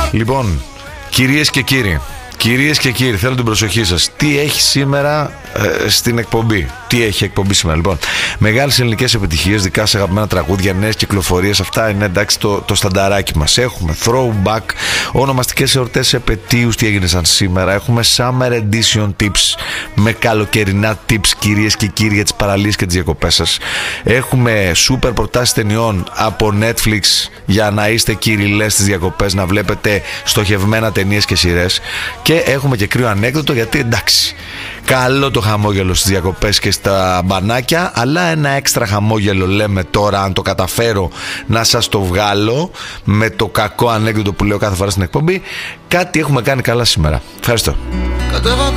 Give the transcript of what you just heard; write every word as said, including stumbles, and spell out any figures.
Λοιπόν, κυρίες και κύριοι, κυρίες και κύριοι, θέλω την προσοχή σας. Τι έχει σήμερα ε, στην εκπομπή? Τι έχει εκπομπή σήμερα? Λοιπόν, μεγάλες ελληνικές επιτυχίες, δικά σε αγαπημένα τραγούδια, νέες κυκλοφορίες. Αυτά είναι εντάξει το, το στανταράκι μας. Έχουμε throwback, ονομαστικές εορτές, επετείους, τι έγινε σαν σήμερα. Έχουμε summer edition tips με καλοκαιρινά tips, κυρίες και κύριοι, για τις παραλίες και τις διακοπές σας. Έχουμε super προτάσεις ταινιών από Netflix για να είστε κυριλές στις διακοπές, να βλέπετε στοχευμένα ταινίες και σειρές. Και έχουμε και κρύο ανέκδοτο, γιατί εντάξει, καλό το χαμόγελο στις διακοπές και στα μπανάκια, αλλά ένα έξτρα χαμόγελο λέμε τώρα, αν το καταφέρω να σας το βγάλω με το κακό ανέκδοτο που λέω κάθε φορά στην εκπομπή. Κάτι έχουμε κάνει καλά σήμερα. Ευχαριστώ. Κατέβα